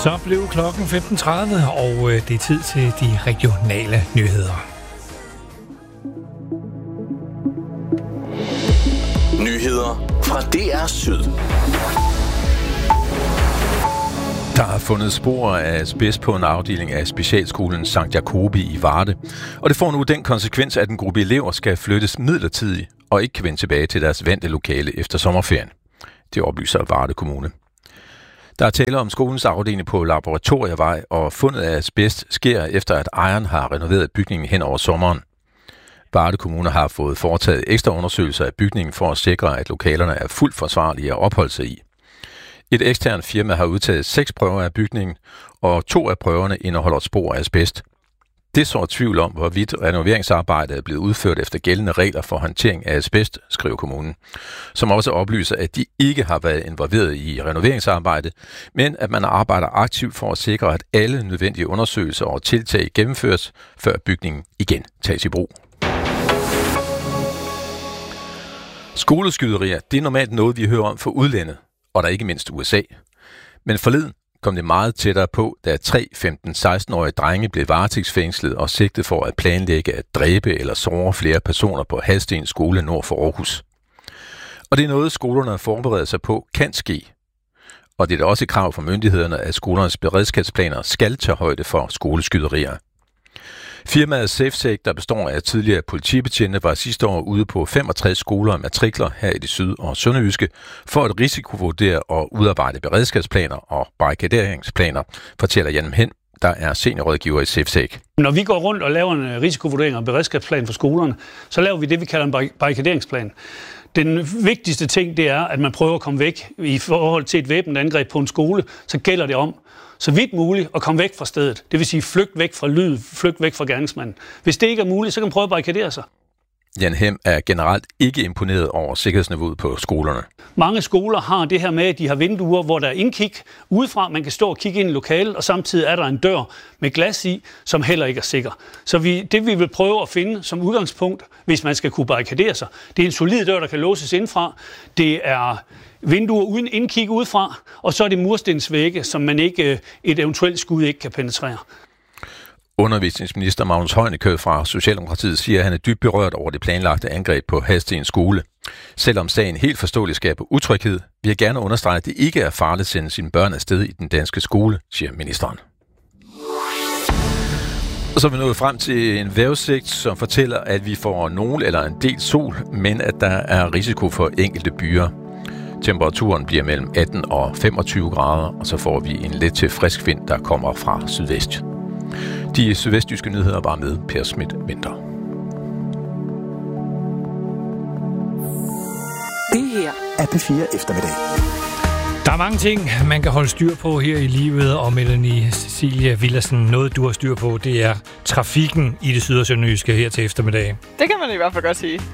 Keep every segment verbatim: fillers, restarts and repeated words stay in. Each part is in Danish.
Så blev klokken femten tredive, og det er tid til de regionale nyheder. Nyheder fra D R Syd. Der er fundet spor af asbest på en afdeling af specialskolen Sankt Jacobi i Varde. Og det får nu den konsekvens, at en gruppe elever skal flyttes midlertidigt og ikke kan vende tilbage til deres vante lokale efter sommerferien. Det oplyser Varde Kommune. Der er tale om skolens afdeling på Laboratorievej, og fundet af asbest sker efter, at ejeren har renoveret bygningen hen over sommeren. Varde Kommune har fået foretaget ekstra undersøgelser af bygningen for at sikre, at lokalerne er fuldt forsvarlige at opholde sig i. Et eksternt firma har udtaget seks prøver af bygningen, og to af prøverne indeholder spor af asbest. Det sår tvivl om, hvorvidt renoveringsarbejdet er blevet udført efter gældende regler for håndtering af asbest, skriver kommunen, som også oplyser, at de ikke har været involveret i renoveringsarbejdet, men at man arbejder aktivt for at sikre, at alle nødvendige undersøgelser og tiltag gennemføres, før bygningen igen tages i brug. Skoleskyderier, det er normalt noget, vi hører om for udlandet, og der ikke mindst U S A. Men forleden kom det meget tættere på, da tre femten-seksten-årige drenge blev varetægtsfængslet og sigtet for at planlægge at dræbe eller såre flere personer på Hadsten skole nord for Aarhus. Og det er noget, skolerne forbereder sig på kan ske. Og det er da også et krav fra myndighederne, at skolernes beredskabsplaner skal tage højde for skoleskyderier. Firmaet SafeSec, der består af tidligere politibetjente, var sidste år ude på femogtres skoler og matrikler her i det syd- og sønderjyske for at risikovurdere og udarbejde beredskabsplaner og barrikaderingsplaner, fortæller Jan Hen, der er seniorrådgiver i SafeSec. Når vi går rundt og laver en risikovurdering og beredskabsplan for skolerne, så laver vi det, vi kalder en barrikaderingsplan. Den vigtigste ting, det er, at man prøver at komme væk i forhold til et væbnet angreb på en skole, så gælder det om så vidt muligt at komme væk fra stedet. Det vil sige flygt væk fra lyd, flygt væk fra gerningsmanden. Hvis det ikke er muligt, så kan man prøve at barrikadere sig. Jan Hem er generelt ikke imponeret over sikkerhedsniveauet på skolerne. Mange skoler har det her med, at de har vinduer, hvor der er indkig udefra. Man kan stå og kigge ind i lokalet, og samtidig er der en dør med glas i, som heller ikke er sikker. Så vi, det vi vil prøve at finde som udgangspunkt, hvis man skal kunne barrikadere sig, det er en solid dør, der kan låses indfra. Det er vinduer uden indkig udefra, og så er det murstensvægge, som man ikke, et eventuelt skud ikke kan penetrere. Undervisningsminister Magnus Heunicke fra Socialdemokratiet siger, at han er dybt berørt over det planlagte angreb på Hadsten skole. Selvom sagen helt forståeligt skaber utryghed, vil jeg gerne understrege, at det ikke er farligt at sende sine børn afsted i den danske skole, siger ministeren. Og så er vi nået frem til en vejrudsigt, som fortæller, at vi får nogen eller en del sol, men at der er risiko for enkelte byer. Temperaturen bliver mellem atten og femogtyve grader, og så får vi en let til frisk vind, der kommer fra sydvest. De sydvestjyske nyheder var med Per Schmidt-Winter. Det her er P fire eftermiddag. Der er mange ting, man kan holde styr på her i livet, og Melanie Cecilia Villersen, noget du har styr på, det er trafikken i det syd- og sønderjyske her til eftermiddag. Det kan man i hvert fald godt sige.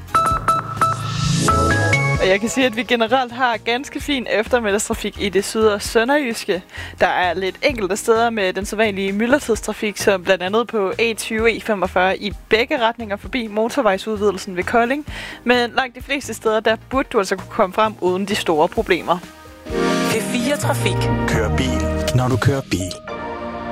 Og jeg kan sige, at vi generelt har ganske fin eftermiddagstrafik i det syd- og sønderjyske. Der er lidt enkelte steder med den sædvanlige myldretidstrafik, som blandt andet på E tyve og E femogfyrre i begge retninger forbi motorvejsudvidelsen ved Kolding. Men langt de fleste steder, der burde du altså kunne komme frem uden de store problemer. P fire Trafik. Kør bil, når du kører bil.